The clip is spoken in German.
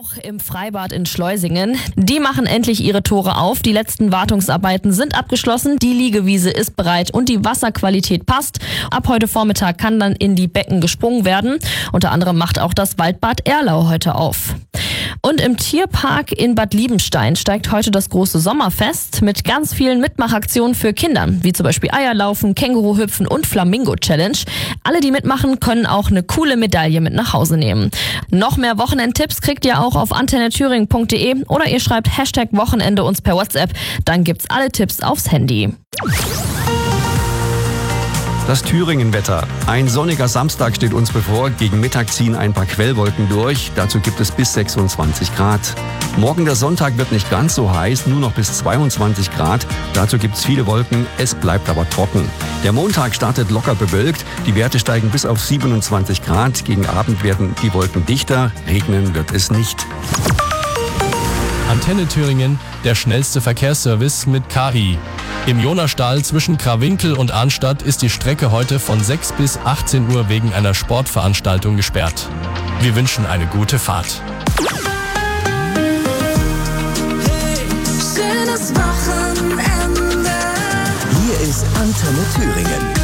Auch im Freibad in Schleusingen. Die machen endlich ihre Tore auf. Die letzten Wartungsarbeiten sind abgeschlossen. Die Liegewiese ist bereit und die Wasserqualität passt. Ab heute Vormittag kann dann in die Becken gesprungen werden. Unter anderem macht auch das Waldbad Erlau heute auf. Und im Tierpark in Bad Liebenstein steigt heute das große Sommerfest mit ganz vielen Mitmachaktionen für Kinder, wie zum Beispiel Eierlaufen, Känguruhüpfen und Flamingo-Challenge. Alle, die mitmachen, können auch eine coole Medaille mit nach Hause nehmen. Noch mehr Wochenendtipps kriegt ihr auch auf antenneThüringen.de oder ihr schreibt #Wochenende uns per WhatsApp. Dann gibt's alle Tipps aufs Handy. Das Thüringen-Wetter. Ein sonniger Samstag steht uns bevor. Gegen Mittag ziehen ein paar Quellwolken durch. Dazu gibt es bis 26 Grad. Morgen der Sonntag wird nicht ganz so heiß, nur noch bis 22 Grad. Dazu gibt es viele Wolken, es bleibt aber trocken. Der Montag startet locker bewölkt. Die Werte steigen bis auf 27 Grad. Gegen Abend werden die Wolken dichter. Regnen wird es nicht. Antenne Thüringen, der schnellste Verkehrsservice mit KI. Im Jonastall zwischen Krawinkel und Arnstadt ist die Strecke heute von 6 bis 18 Uhr wegen einer Sportveranstaltung gesperrt. Wir wünschen eine gute Fahrt. Hey, schönes Wochenende. Hier ist Antenne Thüringen.